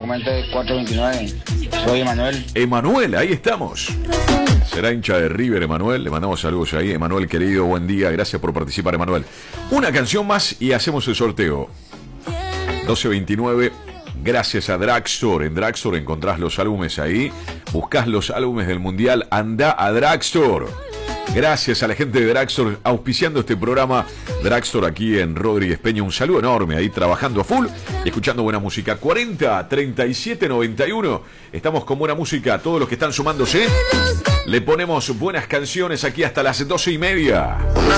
Comandante 429. Soy Emanuel. Emanuel, ahí estamos. Será hincha de River, Emanuel. Le mandamos saludos ahí. Emanuel, querido, buen día. Gracias por participar, Emanuel. Una canción más y hacemos el sorteo. 12:29. Gracias a Drugstore. En Drugstore encontrás los álbumes ahí. Buscás los álbumes del Mundial. Andá a Drugstore. Gracias a la gente de Drugstore auspiciando este programa. Drugstore aquí en Rodríguez Peña. Un saludo enorme ahí trabajando a full y escuchando buena música. 40 37 91. Estamos con buena música. Todos los que están sumándose, le ponemos buenas canciones aquí hasta las 12:30.